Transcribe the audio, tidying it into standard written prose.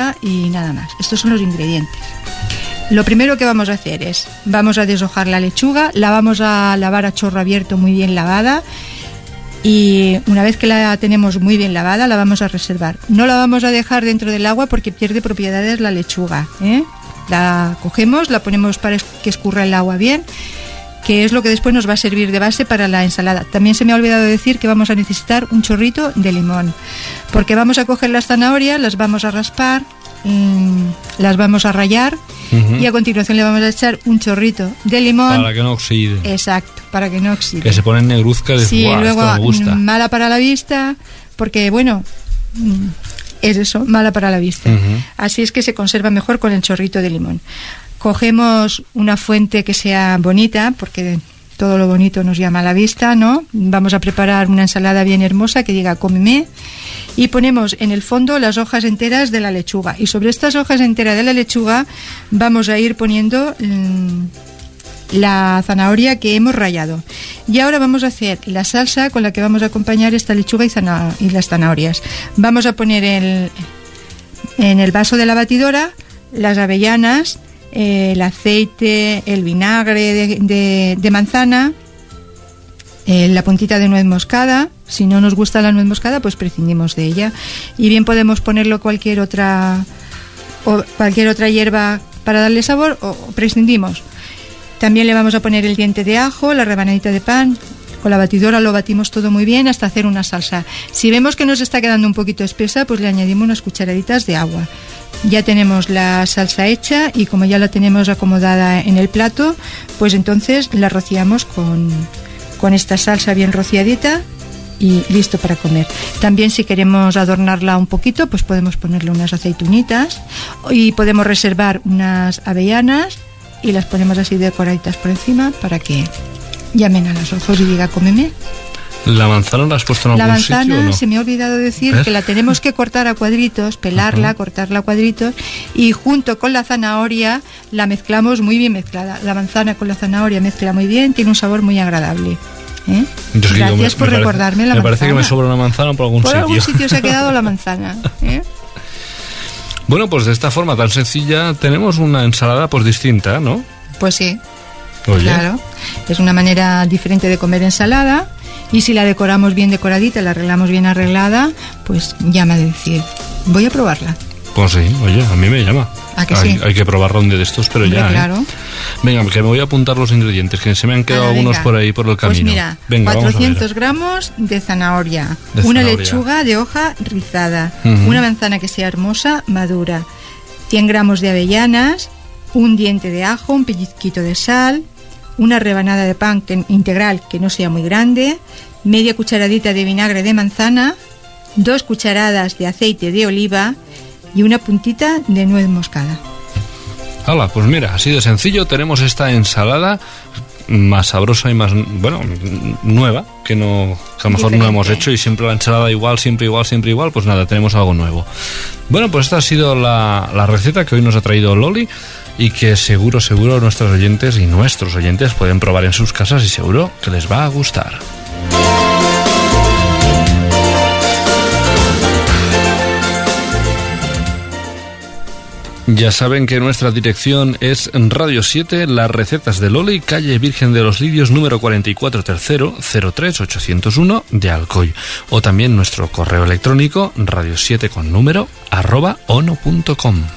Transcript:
lechuga y nada más. Estos son los ingredientes. Lo primero que vamos a hacer es, vamos a deshojar la lechuga, la vamos a lavar a chorro abierto, muy bien lavada, y una vez que la tenemos muy bien lavada, la vamos a reservar. No la vamos a dejar dentro del agua porque pierde propiedades la lechuga, ¿eh? La cogemos, la ponemos para que escurra el agua bien, que es lo que después nos va a servir de base para la ensalada. También se me ha olvidado decir que vamos a necesitar un chorrito de limón, porque vamos a coger las zanahorias, las vamos a raspar, las vamos a rallar, y a continuación le vamos a echar un chorrito de limón. Para que no oxide. Exacto, para que no oxide. Que se ponen negruzcas. Sí, luego esto me gusta. Mala para la vista, porque bueno, es eso, mala para la vista. Así es que se conserva mejor con el chorrito de limón. Cogemos una fuente que sea bonita, porque todo lo bonito nos llama a la vista, ¿no? Vamos a preparar una ensalada bien hermosa que diga cómeme, y ponemos en el fondo las hojas enteras de la lechuga, y sobre estas hojas enteras de la lechuga vamos a ir poniendo la zanahoria que hemos rallado. Y ahora vamos a hacer la salsa con la que vamos a acompañar esta lechuga y las zanahorias. Vamos a poner en el vaso de la batidora las avellanas, el aceite, el vinagre de manzana, la puntita de nuez moscada. Si no nos gusta la nuez moscada, pues prescindimos de ella, y bien podemos ponerlo cualquier otra hierba para darle sabor, o prescindimos. También le vamos a poner el diente de ajo, la rebanadita de pan. Con la batidora lo batimos todo muy bien hasta hacer una salsa. Si vemos que nos está quedando un poquito espesa, pues le añadimos unas cucharaditas de agua. Ya tenemos la salsa hecha, y como ya la tenemos acomodada en el plato, pues entonces la rociamos con esta salsa bien rociadita y listo para comer. También, si queremos adornarla un poquito, pues podemos ponerle unas aceitunitas, y podemos reservar unas avellanas y las ponemos así decoraditas por encima para que llamen a los ojos y diga cómeme. ¿La manzana la has puesto en algún sitio o no? La manzana, se me ha olvidado decir que la tenemos que cortar a cuadritos, pelarla, cortarla a cuadritos, y junto con la zanahoria la mezclamos muy bien mezclada. La manzana con la zanahoria mezcla muy bien, tiene un sabor muy agradable. Gracias por recordarme la manzana. Me parece que me sobra una manzana por algún sitio. Por algún sitio se ha quedado la manzana. Bueno, pues de esta forma tan sencilla tenemos una ensalada pues distinta, ¿no? Pues sí. Oye. Claro, es una manera diferente de comer ensalada, y si la decoramos bien decoradita, la arreglamos bien arreglada, pues llama a decir, voy a probarla. Pues sí, oye, a mí me llama. ¿A que sí? Hay que probarla un día de estos, pero hombre, ya, claro. Venga, que me voy a apuntar los ingredientes, que se me han quedado algunos por ahí por el camino. Pues mira, venga, 400 gramos de zanahoria, una lechuga de hoja rizada, una manzana que sea hermosa, madura, 100 gramos de avellanas, un diente de ajo, un pellizquito de sal, una rebanada de pan integral que no sea muy grande, media cucharadita de vinagre de manzana, 2 cucharadas de aceite de oliva y una puntita de nuez moscada. Hala, pues mira, así de sencillo tenemos esta ensalada más sabrosa y más, bueno, nueva, que a lo mejor no hemos hecho, y siempre la ensalada igual, siempre igual, pues nada, tenemos algo nuevo. Bueno, pues esta ha sido la receta que hoy nos ha traído Loli, y que seguro nuestros oyentes pueden probar en sus casas, y seguro que les va a gustar. Ya saben que nuestra dirección es Radio 7, Las Recetas de Loli, calle Virgen de los Lirios, número 44 tercero, 03801 de Alcoy. O también nuestro correo electrónico, radio7 con número @ono.com.